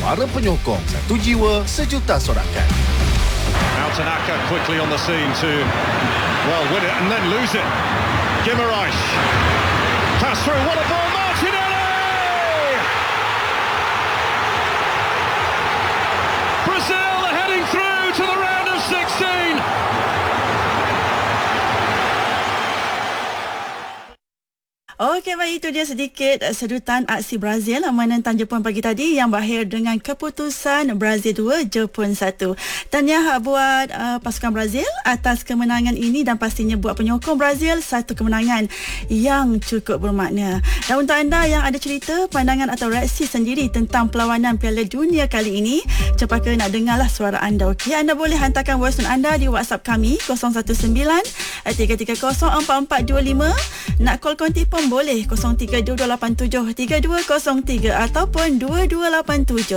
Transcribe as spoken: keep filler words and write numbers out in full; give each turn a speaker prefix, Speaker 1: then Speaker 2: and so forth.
Speaker 1: Para penyokong, satu jiwa, sejuta sorakan.
Speaker 2: Now Tanaka quickly on the scene to, well, win it and then lose it. Guimaraes. Pass through, what a ball, Martinelli! Brazil are heading through to the round of sixteen.
Speaker 3: Okey, baik, itu dia sedikit sedutan aksi Brazil menentang Jepun pagi tadi yang berakhir dengan keputusan Brazil dua, Jepun satu. Tahniah buat uh, pasukan Brazil atas kemenangan ini dan pastinya buat penyokong Brazil satu kemenangan yang cukup bermakna. Dan untuk anda yang ada cerita, pandangan atau reaksi sendiri tentang perlawanan Piala Dunia kali ini, cepaka nak dengarlah suara anda. Okey, anda boleh hantarkan voice note anda di WhatsApp kami kosong satu sembilan tiga tiga kosong empat empat dua lima. Nak call konti pun boleh kosong tiga dua dua lapan tujuh tiga dua kosong tiga ataupun dua dua lapan tujuh